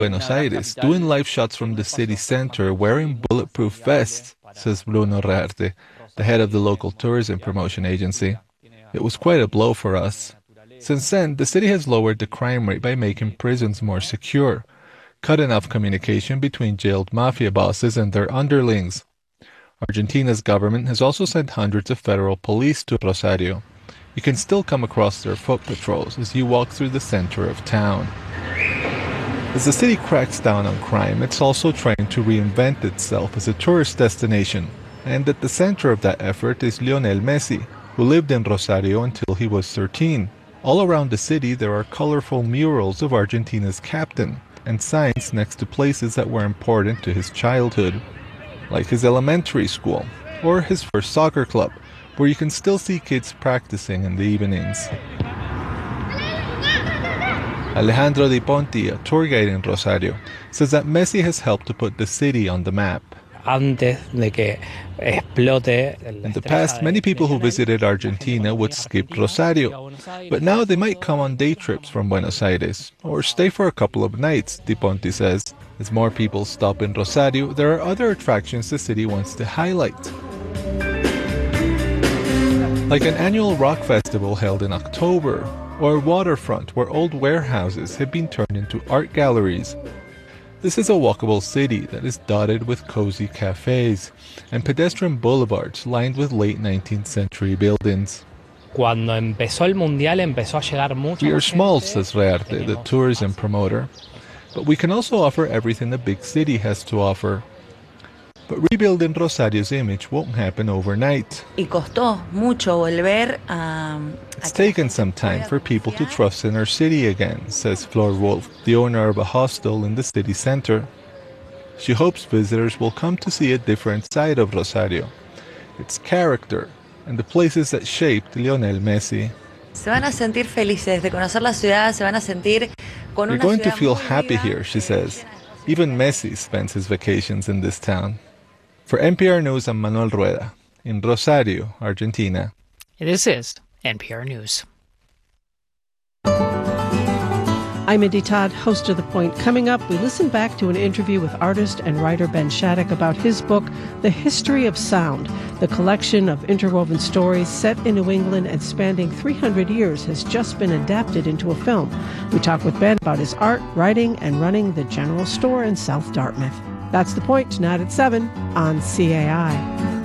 Buenos Aires, doing live shots from the city center wearing bulletproof vests, says Bruno Rearte, the head of the local tourism promotion agency. It was quite a blow for us. Since then, the city has lowered the crime rate by making prisons more secure, cutting off communication between jailed mafia bosses and their underlings. Argentina's government has also sent hundreds of federal police to Rosario. You can still come across their foot patrols as you walk through the center of town. As the city cracks down on crime, it's also trying to reinvent itself as a tourist destination. And at the center of that effort is Lionel Messi, who lived in Rosario until he was 13. All around the city there are colorful murals of Argentina's captain, and signs next to places that were important to his childhood, like his elementary school, or his first soccer club, where you can still see kids practicing in the evenings. Alejandro Di Ponti, a tour guide in Rosario, says that Messi has helped to put the city on the map. In the past, many people who visited Argentina would skip Rosario, but now they might come on day trips from Buenos Aires, or stay for a couple of nights, Di Ponti says. As more people stop in Rosario, there are other attractions the city wants to highlight, like an annual rock festival held in October, or a waterfront where old warehouses have been turned into art galleries. This is a walkable city that is dotted with cozy cafes and pedestrian boulevards lined with late 19th century buildings. We are small, says Rearte, the tourism promoter, but we can also offer everything a big city has to offer. But rebuilding Rosario's image won't happen overnight. It's taken some time for people to trust in our city again, says Flor Wolf, the owner of a hostel in the city center. She hopes visitors will come to see a different side of Rosario, its character, and the places that shaped Lionel Messi. You're going to feel happy here, she says. Even Messi spends his vacations in this town. For NPR News, I'm Manuel Rueda, in Rosario, Argentina. This is NPR News. I'm Indy Todd, host of The Point. Coming up, we listen back to an interview with artist and writer Ben Shattuck about his book, The History of Sound. The collection of interwoven stories set in New England and spanning 300 years has just been adapted into a film. We talk with Ben about his art, writing, and running the General Store in South Dartmouth. That's The Point, tonight at 7 on CAI.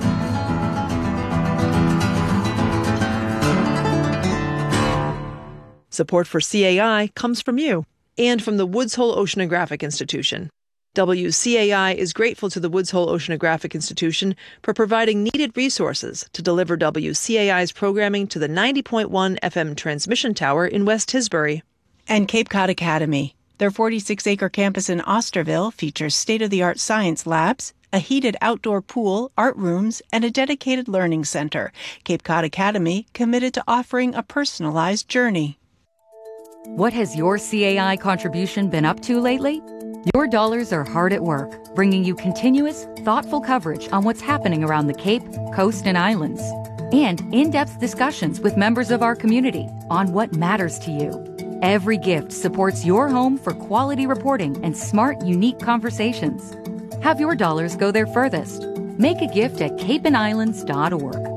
Support for CAI comes from you and from the Woods Hole Oceanographic Institution. WCAI is grateful to the Woods Hole Oceanographic Institution for providing needed resources to deliver WCAI's programming to the 90.1 FM transmission tower in West Tisbury. And Cape Cod Academy. Their 46-acre campus in Osterville features state-of-the-art science labs, a heated outdoor pool, art rooms, and a dedicated learning center. Cape Cod Academy, committed to offering a personalized journey. What has your CAI contribution been up to lately? Your dollars are hard at work, bringing you continuous, thoughtful coverage on what's happening around the Cape, coast, and islands, and in-depth discussions with members of our community on what matters to you. Every gift supports your home for quality reporting and smart, unique conversations. Have your dollars go there furthest. Make a gift at capeandislands.org.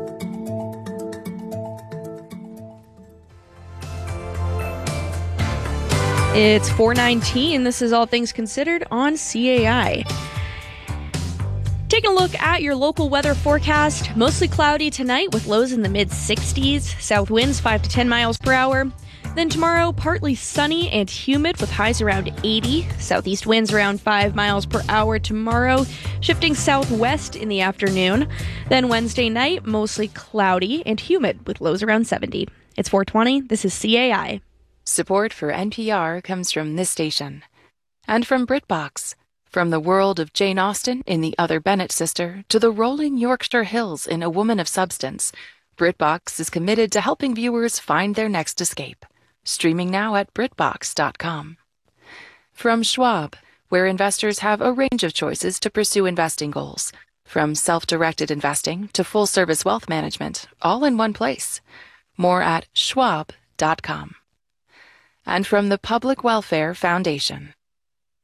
It's 4:19. This is All Things Considered on CAI. Taking a look at your local weather forecast. Mostly cloudy tonight with lows in the mid-60s. South winds 5 to 10 miles per hour. Then tomorrow, partly sunny and humid with highs around 80. Southeast winds around 5 miles per hour tomorrow, shifting southwest in the afternoon. Then Wednesday night, mostly cloudy and humid with lows around 70. It's 4:20. This is CAI. Support for NPR comes from this station. And from BritBox. From the world of Jane Austen in The Other Bennett Sister to the rolling Yorkshire Hills in A Woman of Substance, BritBox is committed to helping viewers find their next escape. Streaming now at BritBox.com. From Schwab, where investors have a range of choices to pursue investing goals. From self-directed investing to full-service wealth management, all in one place. More at Schwab.com. And from the Public Welfare Foundation,